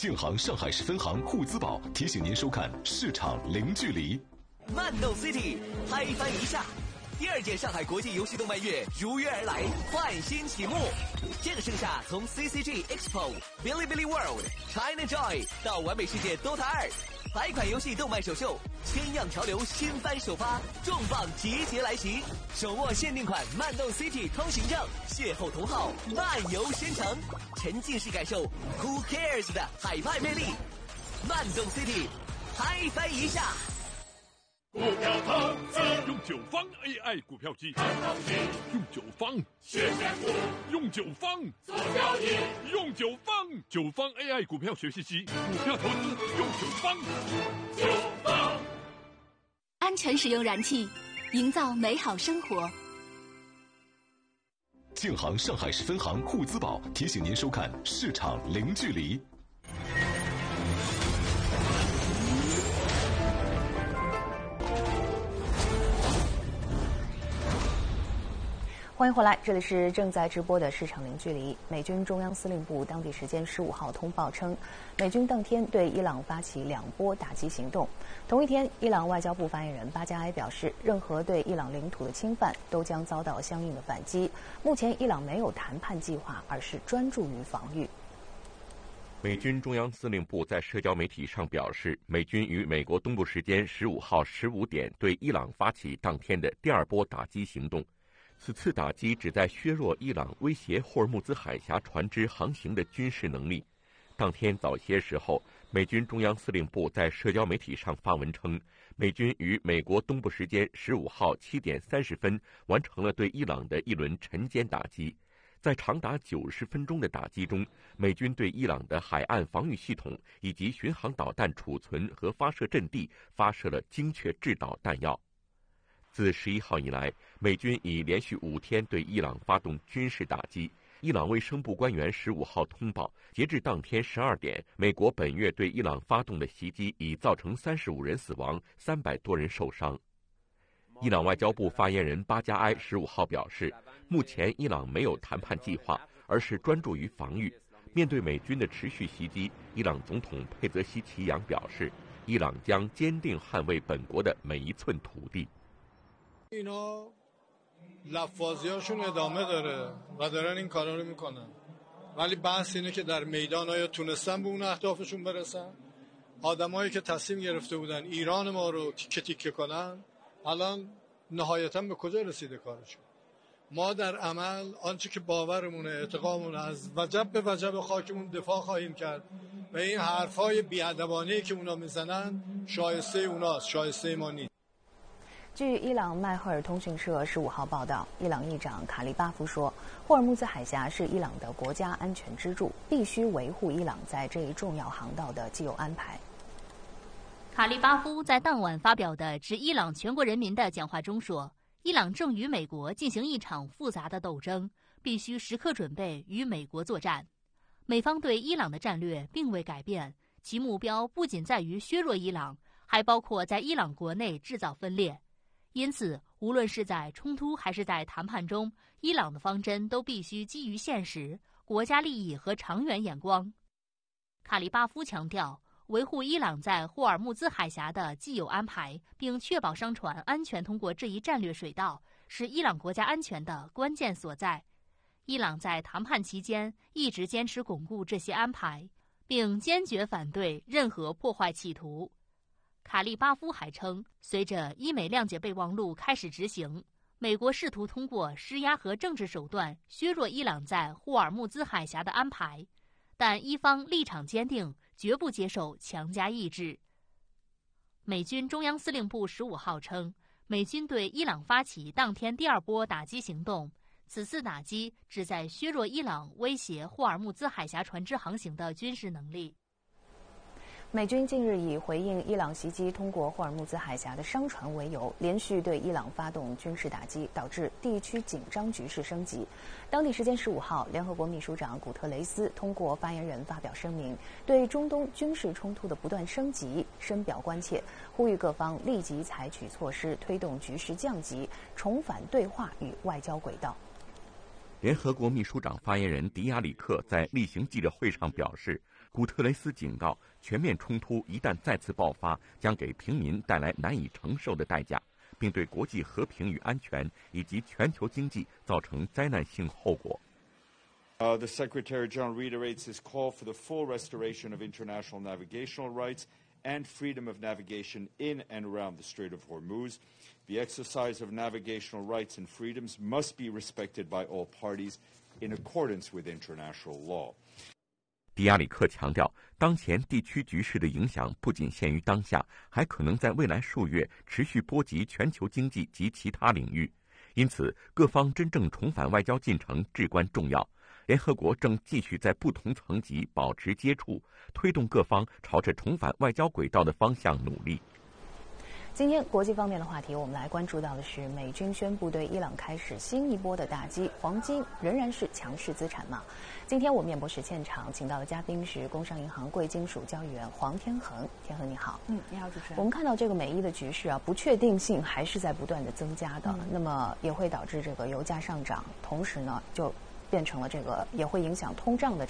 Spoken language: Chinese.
庆航上海市分行沪资宝提醒您收看市场零距离。 漫动 City 嗨翻一下，第2届上海国际游戏动漫月如约而来，焕新启幕。这个盛夏，从 CCG Expo、Bilibili World、China Joy 到完美世界 Dota 2，100款游戏动漫首秀，千样潮流新番首发，重磅集结来袭！手握限定款漫动 City 通行证，邂逅同好，漫游宣城，沉浸式感受 Who Cares 的海外魅力。漫动 City 嗨翻一下。 股票投资用九方 AI 股票机，用九方学选股，用九方做交易，用九方 AI 股票学习机，股票投资用九方。 安全使用燃气，营造美好生活。 庆航上海市分行沪资宝提醒您收看市场零距离。 欢迎回来，这里是正在直播的市场零距离。美军中央司令部当地时间15号通报称，美军当天对伊朗发起2波打击行动。同一天，伊朗外交部发言人巴加埃表示，任何对伊朗领土的侵犯都将遭到相应的反击。目前，伊朗没有谈判计划，而是专注于防御。 美军中央司令部在社交媒体上表示，美军于美国东部时间15号15点对伊朗发起当天的第2波打击行动。此次打击旨在削弱伊朗威胁霍尔木兹海峡船只航行的军事能力。当天早些时候，美军中央司令部在社交媒体上发文称，美军于美国东部时间15号7点30分完成了对伊朗的一轮晨间打击。在长达90分钟的打击中，美军对伊朗的海岸防御系统以及巡航导弹储存和发射阵地发射了精确制导弹药。自11号以来，美军已连续5天对伊朗发动军事打击。伊朗卫生部官员15号通报，截至当天12点，美国本月对伊朗发动的袭击已造成35人死亡，300多人受伤。伊朗外交部发言人巴加埃15号表示，目前伊朗没有谈判计划，而是专注于防御。面对美军的持续袭击，伊朗总统佩泽希奇扬表示，伊朗将坚定捍卫本国的每一寸土地。 اینا لفاظیاشون ادامه داره و دارن این کارا رو میکنن ولی بحث اینه که در میدان آیا تونستن به اون اهدافشون برسن آدمایی که تصمیم گرفته بودن ایران ما رو تیکه تیکه کنن الان نهایتا به کجا رسیده کارشون ما در عمل آنچه که باورمونه اعتقادمون از وجب به وجب خاکمون دفاع خواهیم کرد و این حرفای بی‌ادبانه‌ای که اونا میزنن شایسته اوناست شایسته ما نیست。 据伊朗迈赫尔通讯社15号报道，伊朗议长卡利巴夫说，霍尔木兹海峡是伊朗的国家安全支柱，必须维护伊朗在这一重要航道的既有安排。 卡利巴夫在当晚发表的致伊朗全国人民的讲话中说，伊朗正与美国进行一场复杂的斗争，必须时刻准备与美国作战。美方对伊朗的战略并未改变，其目标不仅在于削弱伊朗，还包括在伊朗国内制造分裂。因此，无论是在冲突还是在谈判中，伊朗的方针都必须基于现实、国家利益和长远眼光。卡利巴夫强调，维护伊朗在霍尔木兹海峡的既有安排，并确保商船安全通过这一战略水道，是伊朗国家安全的关键所在。伊朗在谈判期间一直坚持巩固这些安排，并坚决反对任何破坏企图。卡利巴夫还称，随着伊美谅解备忘录开始执行，美国试图通过施压和政治手段削弱伊朗在霍尔木兹海峡的安排，但伊方立场坚定，绝不接受强加意志。美军中央司令部15号称，美军对伊朗发起当天第2波打击行动，此次打击旨在削弱伊朗威胁霍尔木兹海峡船只航行的军事能力。 美军近日以回应伊朗袭击通过霍尔木兹海峡的商船为由，连续对伊朗发动军事打击，导致地区紧张局势升级。当地时间15号，联合国秘书长古特雷斯通过发言人发表声明，对中东军事冲突的不断升级深表关切，呼吁各方立即采取措施，推动局势降级，重返对话与外交轨道。 联合国秘书长发言人迪亚里克在例行记者会上表示，古特雷斯警告，全面冲突一旦再次爆发，将给平民带来难以承受的代价，并对国际和平与安全以及全球经济造成灾难性后果。 The Secretary General reiterates his call for the full restoration of international navigational rights and freedom of navigation in and around the Strait of Hormuz. The exercise of navigational rights and freedoms must be respected by all parties in accordance with international law. 迪亚里克强调，当前地区局势的影响不仅限于当下，还可能在未来数月持续波及全球经济及其他领域。因此，各方真正重返外交进程至关重要。联合国正继续在不同层级保持接触，推动各方朝着重返外交轨道的方向努力。 今天国际方面的话题，我们来关注到的是美军宣布对伊朗开始新一波的打击，黄金仍然是强势资产吗？今天我们演播室现场请到的嘉宾是工商银行贵金属交易员黄天恒。天恒你好。 你好主持人。 我们看到这个美伊的局势啊，不确定性还是在不断的增加的，那么也会导致这个油价上涨，同时呢就变成了这个也会影响通胀的